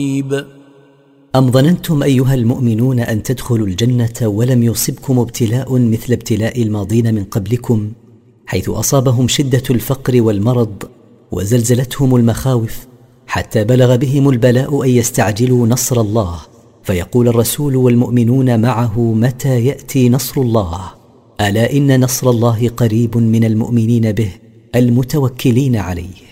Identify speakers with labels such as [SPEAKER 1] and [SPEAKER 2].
[SPEAKER 1] أم ظننتم أيها المؤمنون أن تدخلوا الجنة ولم يصبكم ابتلاء مثل ابتلاء الماضين من قبلكم، حيث أصابهم شدة الفقر والمرض وزلزلتهم المخاوف، حتى بلغ بهم البلاء أن يستعجلوا نصر الله، فيقول الرسول والمؤمنون معه: متى يأتي نصر الله؟ ألا إن نصر الله قريب من المؤمنين به المتوكلين عليه.